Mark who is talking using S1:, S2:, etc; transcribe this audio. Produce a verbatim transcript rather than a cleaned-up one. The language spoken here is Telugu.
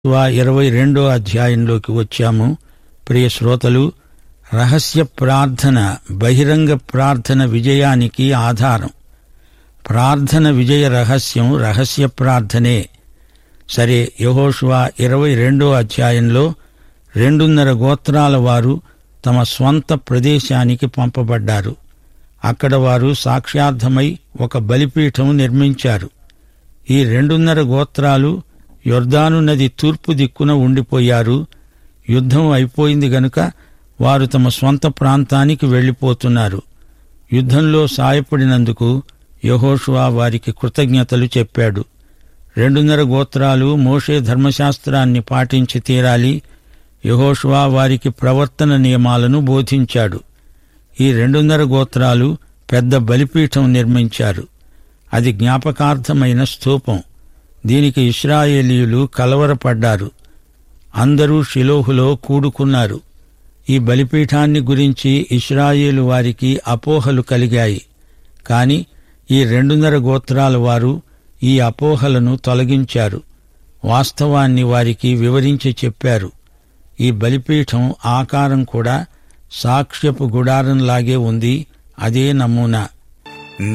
S1: ఇరవై రెండో అధ్యాయంలోకి వచ్చాము. ప్రియ శ్రోతలు, రహస్య ప్రార్థన బహిరంగ ప్రార్థన విజయానికి ఆధారం. ప్రార్థన విజయ రహస్యం రహస్య ప్రార్థనే. సరే, యెహోషువ ఇరవై రెండో అధ్యాయంలో రెండున్నర గోత్రాల వారు తమ స్వంత ప్రదేశానికి పంపబడ్డారు. అక్కడ వారు సాక్ష్యార్థమై ఒక బలిపీఠం నిర్మించారు. ఈ రెండున్నర గోత్రాలు యొర్దాను నది తూర్పు దిక్కున ఉండిపోయారు. యుద్ధం అయిపోయింది గనుక వారు తమ స్వంత ప్రాంతానికి వెళ్లిపోతున్నారు. యుద్ధంలో సాయపడినందుకు యెహోషువ వారికి కృతజ్ఞతలు చెప్పాడు. రెండున్నర గోత్రాలు మోషే ధర్మశాస్త్రాన్ని పాటించి తీరాలి. యెహోషువ వారికి ప్రవర్తన నియమాలను బోధించాడు. ఈ రెండున్నర గోత్రాలు పెద్ద బలిపీఠం నిర్మించారు. అది జ్ఞాపకార్థమైన స్తూపం. దీనికి ఇశ్రాయేలీయులు కలవరపడ్డారు. అందరూ షిలోహులో కూడుకున్నారు. ఈ బలిపీఠాన్ని గురించి ఇశ్రాయేలు వారికి అపోహలు కలిగాయి. కాని ఈ రెండున్నర గోత్రాల వారు ఈ అపోహలను తొలగించారు. వాస్తవాన్ని వారికి వివరించి చెప్పారు. ఈ బలిపీఠం ఆకారం కూడా సాక్ష్యపు గుడారంలాగే ఉంది. అదే నమూనా.